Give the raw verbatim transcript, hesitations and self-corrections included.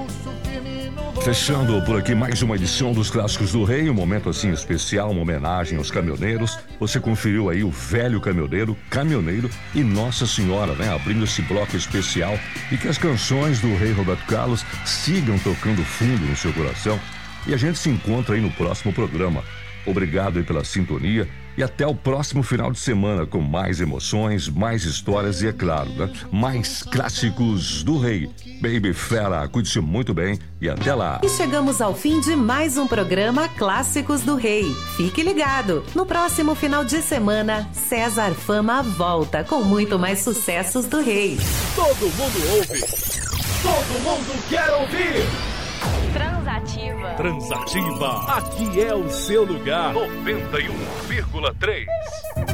Fechando por aqui mais uma edição dos Clássicos do Rei, um momento assim especial, uma homenagem aos caminhoneiros. Você conferiu aí o Velho Caminhoneiro, Caminhoneiro e Nossa Senhora, né? Abrindo esse bloco especial, e que as canções do Rei Roberto Carlos sigam tocando fundo no seu coração. E a gente se encontra aí no próximo programa. Obrigado aí pela sintonia e até o próximo final de semana com mais emoções, mais histórias e, é claro, né, mais clássicos do Rei. Baby Fera, cuide-se muito bem e até lá. E chegamos ao fim de mais um programa Clássicos do Rei. Fique ligado, no próximo final de semana, César Fama volta com muito mais sucessos do Rei. Todo mundo ouve, todo mundo quer ouvir. Transativa. Transativa. Aqui é o seu lugar. noventa e um vírgula três.